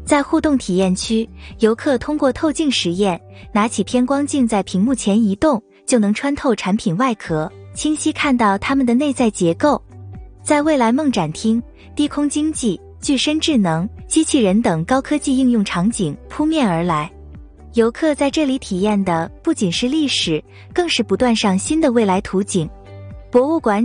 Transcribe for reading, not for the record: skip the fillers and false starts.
在互动体验区，游客通过透镜实验，拿起偏光镜在屏幕前移动，就能穿透产品外壳，清晰看到它们的内在结构。在未来梦展厅，低空经济、具身智能、机器人等高科技应用场景扑面而来。游客在这里体验的不仅是历史，更是不断上新的未来图景。博物馆